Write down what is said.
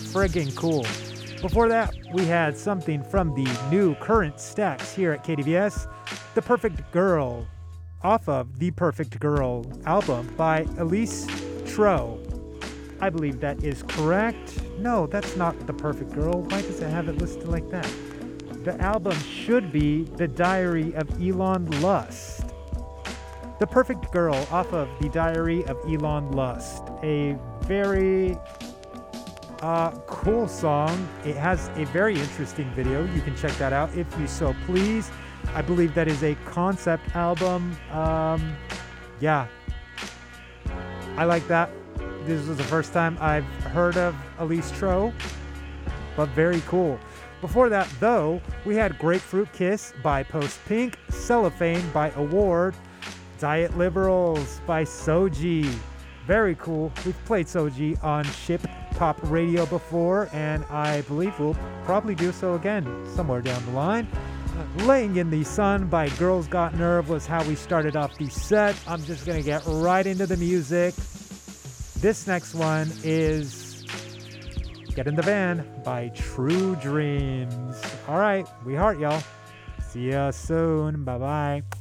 friggin' cool. Before that, we had something from the new current stacks here at KDVS, The Perfect Girl, off of the Perfect Girl album by Elise Tro. I believe that is correct. No, that's not The Perfect Girl. Why does it have it listed like that? The album should be The Diary of Elon Lust. The Perfect Girl off of The Diary of Elon Lust. A very cool song. It has a very interesting video. You can check that out if you so please. I believe that is a concept album. Yeah. I like that. This was the first time I've heard of Elise Tro, but very cool. Before that, though, we had Grapefruit Kiss by Post Pink, Cellophane by Award, Diet Liberals by Soji. Very cool. We've played Soji on Ship Pop Radio before, and I believe we'll probably do so again somewhere down the line. Laying in the Sun by Girls Got Nerve was how we started off the set. I'm just going to get right into the music. This next one is Get in the Van by True Dreams. All right, we heart y'all. See ya soon. Bye-bye.